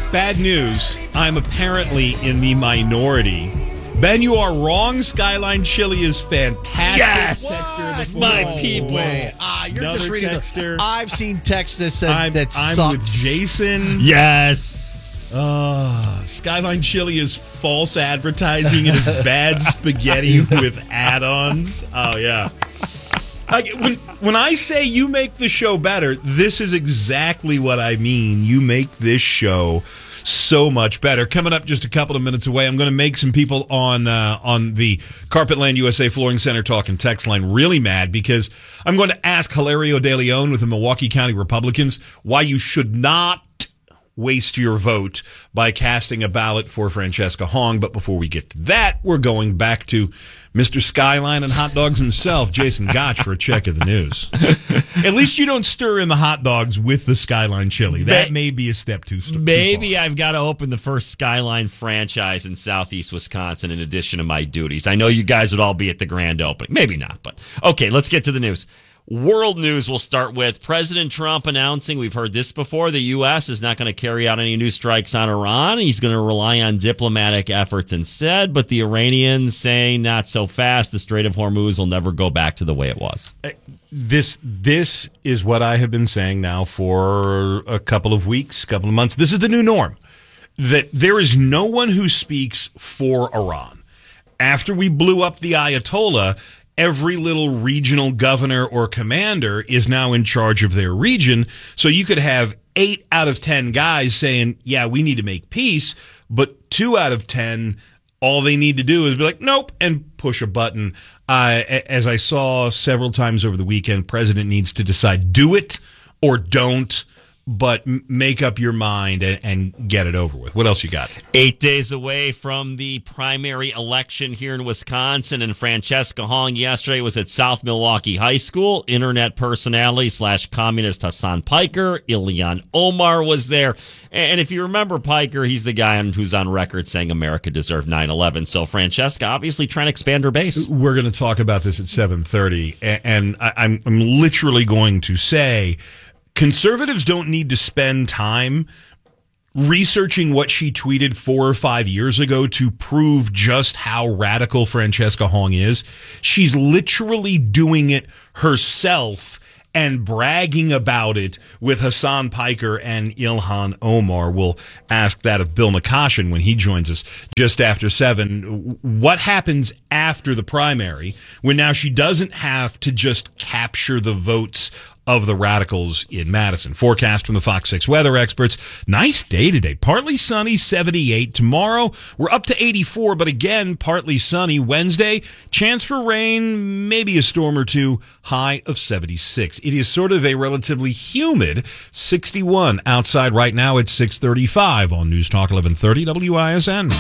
Bad news. I'm apparently in the minority. Ben, you are wrong. Skyline Chili is fantastic. Yes, my people. You're Another just reading texter. I've seen texts that said I'm sucks. with Jason. Yes. Skyline Chili is false advertising. It is bad spaghetti with add-ons. Oh, yeah. Like when I say you make the show better, this is exactly what I mean. You make this show so much better. Coming up just a couple of minutes away, I'm going to make some people on the Carpetland USA Flooring Center Talk and Text line really mad because I'm going to ask Hilario De Leon with the Milwaukee County Republicans why you should not waste your vote by casting a ballot for Francesca Hong. But before we get to that, we're going back to Mr. Skyline and hot dogs himself, Jason Gotch, for a check of the news. At least you don't stir in the hot dogs with the Skyline Chili. That may be a step too far. Maybe I've got to open the first Skyline franchise in Southeast Wisconsin in addition to my duties. I know you guys would all be at the grand opening. Maybe not, but okay, let's get to the news. World news we'll start with. President Trump announcing, we've heard this before, the U.S. is not going to carry out any new strikes on Iran. He's going to rely on diplomatic efforts instead, but the Iranians saying not so fast. The Strait of Hormuz will never go back to the way it was. This is what I have been saying now for a couple of weeks, couple of months. This is the new norm, that there is no one who speaks for Iran. After we blew up the Ayatollah, every little regional governor or commander is now in charge of their region. So you could have 8 out of 10 guys saying, yeah, we need to make peace. But 2 out of 10, all they need to do is be like, nope, and push a button. As I saw several times over the weekend, president needs to decide, do it or don't. But make up your mind and get it over with. What else you got? 8 days away from the primary election here in Wisconsin, and Francesca Hong yesterday was at South Milwaukee High School. Internet personality / communist Hassan Piker, Ilhan Omar was there. And if you remember Piker, he's the guy who's on record saying America deserved 9/11. So Francesca obviously trying to expand her base. We're going to talk about this at 7:30, and I'm literally going to say, conservatives don't need to spend time researching what she tweeted 4 or 5 years ago to prove just how radical Francesca Hong is. She's literally doing it herself and bragging about it with Hassan Piker and Ilhan Omar. We'll ask that of Bill McCoshen when he joins us just after 7. What happens after the primary when now she doesn't have to just capture the votes of the radicals in Madison? Forecast from the Fox 6 weather experts. Nice day today. Partly sunny, 78. Tomorrow, we're up to 84, but again, partly sunny. Wednesday, chance for rain, maybe a storm or two, high of 76. It is sort of a relatively humid 61 outside right now at 6:35 on News Talk 1130 WISN.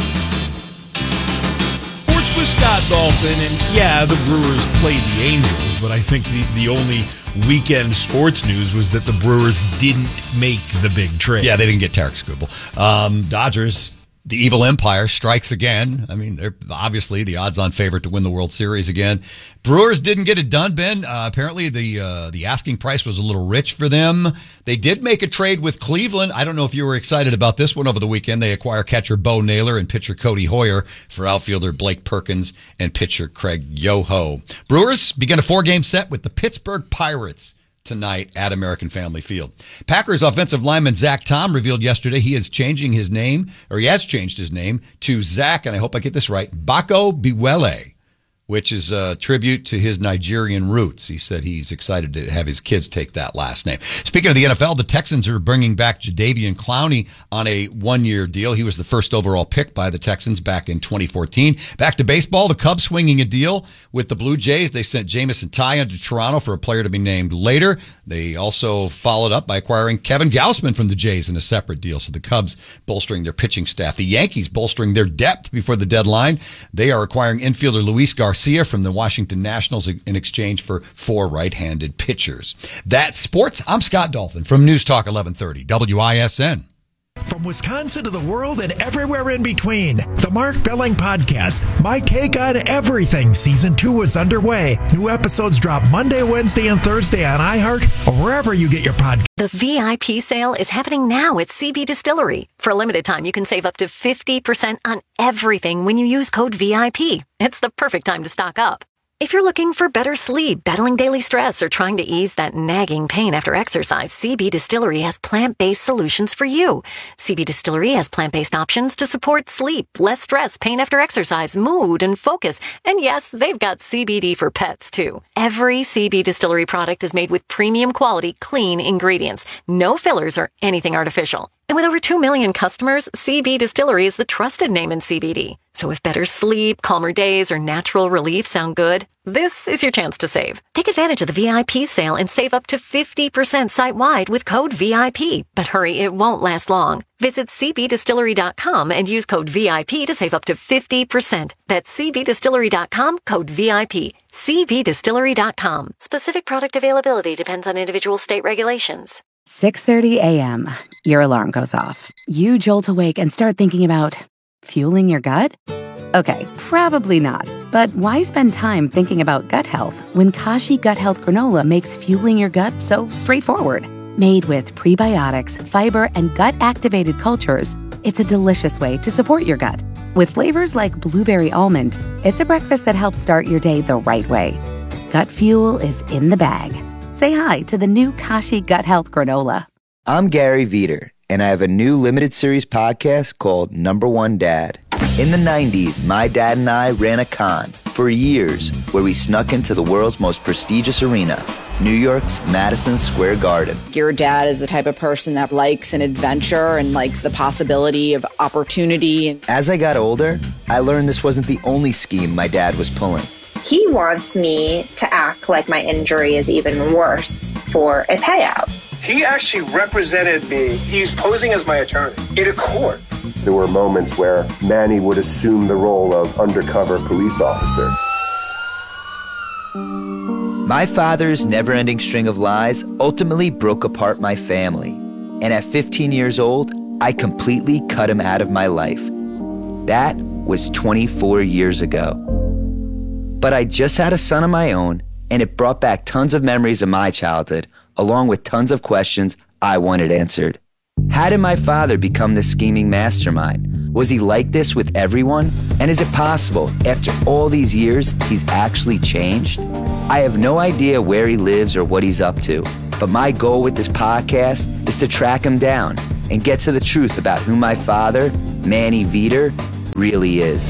Sports with Scott Dolphin, and yeah, the Brewers played the Angels, but I think the only weekend sports news was that the Brewers didn't make the big trade. Yeah, they didn't get Tarek Skubal. Dodgers, the evil empire, strikes again. I mean, they're obviously the odds-on favorite to win the World Series again. Brewers didn't get it done, Ben. Apparently, the asking price was a little rich for them. They did make a trade with Cleveland. I don't know if you were excited about this one over the weekend. They acquire catcher Bo Naylor and pitcher Cody Hoyer for outfielder Blake Perkins and pitcher Craig Yoho. Brewers begin a 4-game set with the Pittsburgh Pirates tonight at American Family Field. Packers offensive lineman Zach Tom revealed yesterday he has changed his name to Zach, and I hope I get this right, Bako Biwele, which is a tribute to his Nigerian roots. He said he's excited to have his kids take that last name. Speaking of the NFL, the Texans are bringing back Jadeveon Clowney on a 1-year deal. He was the first overall pick by the Texans back in 2014. Back to baseball, the Cubs swinging a deal with the Blue Jays. They sent Jamison Tyon to Toronto for a player to be named later. They also followed up by acquiring Kevin Gausman from the Jays in a separate deal. So the Cubs bolstering their pitching staff. The Yankees bolstering their depth before the deadline. They are acquiring infielder Luis Garcia from the Washington Nationals in exchange for 4 right-handed pitchers. That's sports. I'm Scott Dolphin from News Talk 1130 WISN. From Wisconsin to the world and everywhere in between, the Mark Billing Podcast, My Take on Everything, Season 2 is underway. New episodes drop Monday, Wednesday, and Thursday on iHeart or wherever you get your podcast. The VIP sale is happening now at CB Distillery. For a limited time, you can save up to 50% on everything when you use code VIP. It's the perfect time to stock up. If you're looking for better sleep, battling daily stress, or trying to ease that nagging pain after exercise, CB Distillery has plant-based solutions for you. CB Distillery has plant-based options to support sleep, less stress, pain after exercise, mood, and focus. And yes, they've got CBD for pets, too. Every CB Distillery product is made with premium quality, clean ingredients. No fillers or anything artificial. And with over 2 million customers, CB Distillery is the trusted name in CBD. So if better sleep, calmer days, or natural relief sound good, this is your chance to save. Take advantage of the VIP sale and save up to 50% site-wide with code VIP. But hurry, it won't last long. Visit cbdistillery.com and use code VIP to save up to 50%. That's cbdistillery.com, code VIP. cbdistillery.com. Specific product availability depends on individual state regulations. 6:30 a.m. Your alarm goes off. You jolt awake and start thinking about fueling your gut? Okay, probably not. But why spend time thinking about gut health when Kashi Gut Health Granola makes fueling your gut so straightforward? Made with prebiotics, fiber, and gut-activated cultures, it's a delicious way to support your gut. With flavors like blueberry almond, it's a breakfast that helps start your day the right way. Gut fuel is in the bag. Say hi to the new Kashi Gut Health Granola. I'm Gary Veter, and I have a new limited series podcast called Number One Dad. In the 90s, my dad and I ran a con for years where we snuck into the world's most prestigious arena, New York's Madison Square Garden. Your dad is the type of person that likes an adventure and likes the possibility of opportunity. As I got older, I learned this wasn't the only scheme my dad was pulling. He wants me to act like my injury is even worse for a payout. He actually represented me. He's posing as my attorney in a court. There were moments where Manny would assume the role of undercover police officer. My father's never-ending string of lies ultimately broke apart my family. And at 15 years old, I completely cut him out of my life. That was 24 years ago. But I just had a son of my own, and it brought back tons of memories of my childhood, along with tons of questions I wanted answered. How did my father become this scheming mastermind? Was he like this with everyone? And is it possible, after all these years, he's actually changed? I have no idea where he lives or what he's up to, but my goal with this podcast is to track him down and get to the truth about who my father, Manny Veter, really is.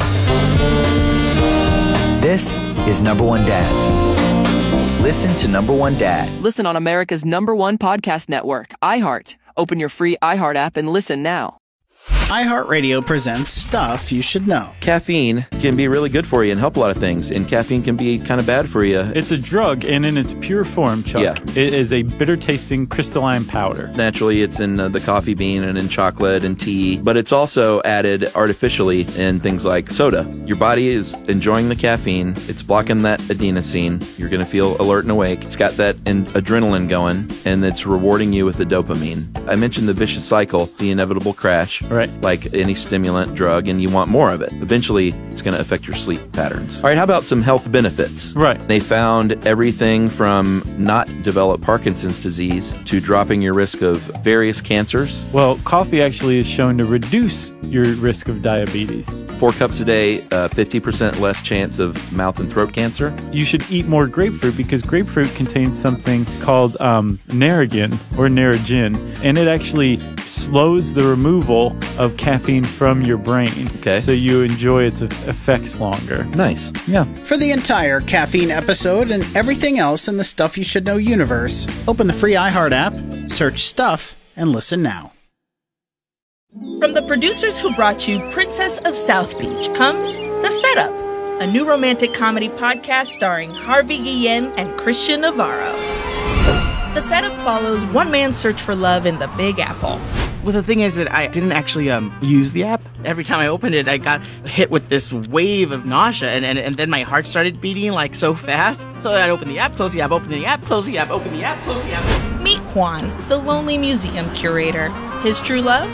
This is Number One Dad. Listen to Number One Dad. Listen on America's #1 podcast network, iHeart. Open your free iHeart app and listen now. iHeartRadio presents Stuff You Should Know. Caffeine can be really good for you and help a lot of things, and caffeine can be kind of bad for you. It's a drug, and in its pure form, Chuck, it is a bitter-tasting crystalline powder. Naturally, it's in the coffee bean and in chocolate and tea, but it's also added artificially in things like soda. Your body is enjoying the caffeine. It's blocking that adenosine. You're going to feel alert and awake. It's got that adrenaline going, and it's rewarding you with the dopamine. I mentioned the vicious cycle, the inevitable crash. Right. Like any stimulant drug, and you want more of it. Eventually, it's going to affect your sleep patterns. All right, how about some health benefits? Right. They found everything from not develop Parkinson's disease to dropping your risk of various cancers. Well, coffee actually is shown to reduce your risk of diabetes. 4 cups a day, 50% less chance of mouth and throat cancer. You should eat more grapefruit because grapefruit contains something called Narragin or Narragin, and it actually slows the removal of caffeine from your brain. Okay. So you enjoy its effects longer. Nice. Yeah. For the entire caffeine episode and everything else in the Stuff You Should Know universe, open the free iHeart app, search Stuff, and listen now. From the producers who brought you Princess of South Beach comes The Setup, a new romantic comedy podcast starring Harvey Guillen and Christian Navarro. The Setup follows one man's search for love in the Big Apple. Well, the thing is that I didn't actually use the app. Every time I opened it, I got hit with this wave of nausea, and then my heart started beating like so fast. So I'd open the app, close the app, open the app, close the app, open the app, close the app. Meet Juan, the lonely museum curator. His true love?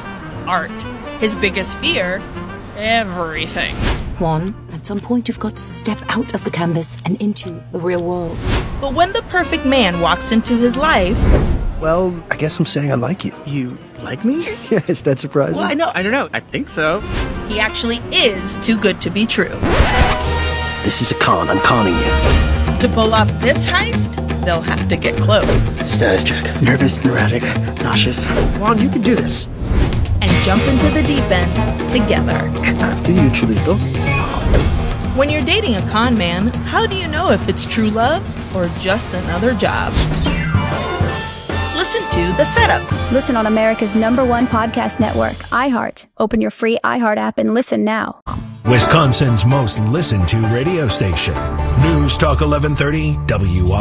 art. His biggest fear? Everything. Juan, at some point you've got to step out of the canvas and into the real world. But when the perfect man walks into his life... Well, I guess I'm saying I like you. You like me? Yeah, is that surprising? Well, I don't know. I think so. He actually is too good to be true. This is a con. I'm conning you. To pull off this heist, they'll have to get close. Status check. Nervous, neurotic, nauseous. Juan, you can do this. And jump into the deep end together. After you, Chulito. When you're dating a con man, how do you know if it's true love or just another job? Listen to The Setup. Listen on America's #1 podcast network, iHeart. Open your free iHeart app and listen now. Wisconsin's most listened to radio station. News Talk 1130 WI.